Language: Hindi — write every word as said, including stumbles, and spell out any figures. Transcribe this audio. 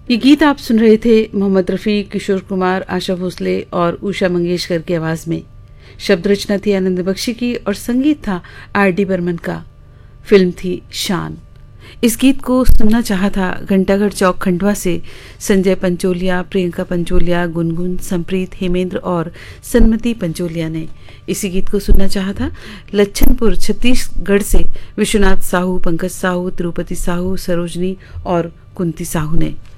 ये गीत आप सुन रहे थे मोहम्मद रफ़ी, किशोर कुमार, आशा भोसले और उषा मंगेशकर की आवाज़ में। शब्द रचना थी आनंद बख्शी की और संगीत था आर डी बर्मन का। फिल्म थी शान। इस गीत को सुनना चाहा था घंटाघर चौक खंडवा से संजय पंचोलिया, प्रियंका पंचोलिया, गुनगुन, संप्रीत, हेमेंद्र और सन्मति पंचोलिया ने। इसी गीत को सुनना चाहा था लच्छनपुर छत्तीसगढ़ से विश्वनाथ साहू, पंकज साहू, तिरुपति साहू, सरोजनी और कुंती साहू ने।